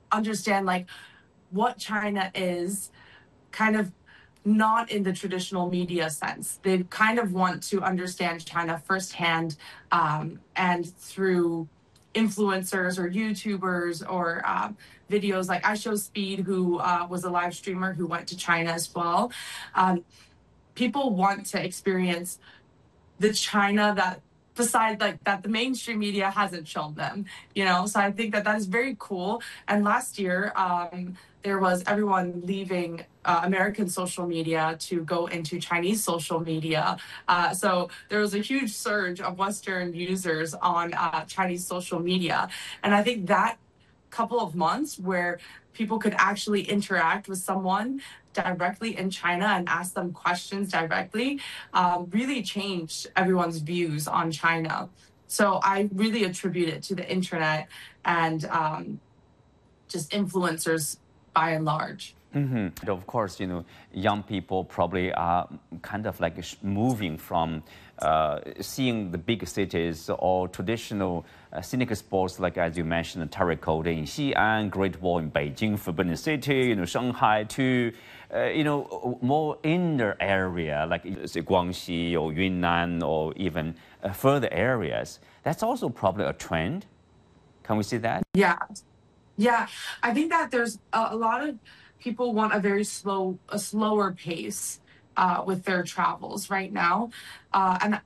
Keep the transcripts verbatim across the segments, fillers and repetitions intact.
understand like what China is, kind of not in the traditional media sense. They kind of want to understand China firsthand, um, and through influencers or YouTubers or uh, videos like iShowSpeed, who uh, was a live streamer who went to China as well. Um, people want to experience the China that beside like that the mainstream media hasn't shown them, you know. So I think that that is very cool. And last year um there was everyone leaving uh, American social media to go into Chinese social media, uh, so there was a huge surge of Western users on uh, Chinese social media. And I think that couple of months where people could actually interact with someone directly in China and ask them questions directly, um, really changed everyone's views on China. So I really attribute it to the internet and um, just influencers by and large. Mm-hmm. Of course, you know, young people probably are kind of like moving from uh, seeing the big cities or traditional uh, scenic spots, like as you mentioned, Terracotta in Xi'an, Great Wall in Beijing, Forbidden City, you know, Shanghai, to uh, you know, more inner area like say, Guangxi or Yunnan or even uh, further areas. That's also probably a trend. Can we see that? Yeah, yeah. I think that there's a, a lot of people want a very slow, a slower pace uh, with their travels right now. Uh, and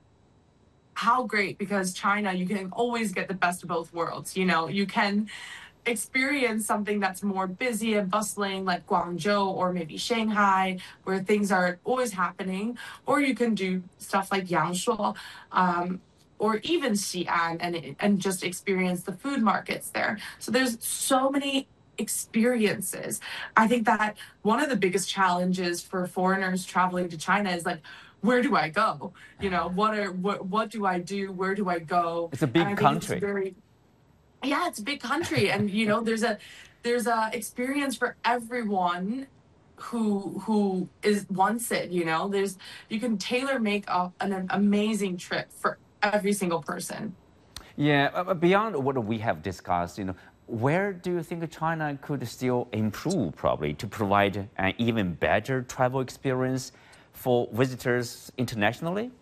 how great, because China, you can always get the best of both worlds. You know, you can experience something that's more busy and bustling like Guangzhou or maybe Shanghai, where things are always happening, or you can do stuff like Yangshuo, um, or even Xi'an, and, and just experience the food markets there. So there's so many experiences. I think that one of the biggest challenges for foreigners traveling to China is like, where do I go? You know, what are what what do I do? Where do I go? It's a big and I country. Think it's very, yeah, it's a big country, and you know, there's a there's a experience for everyone who who is wants it. You know, there's you can tailor make a, an amazing trip for every single person. Yeah, beyond what we have discussed, you know, where do you think China could still improve, probably, to provide an even better travel experience for visitors internationally?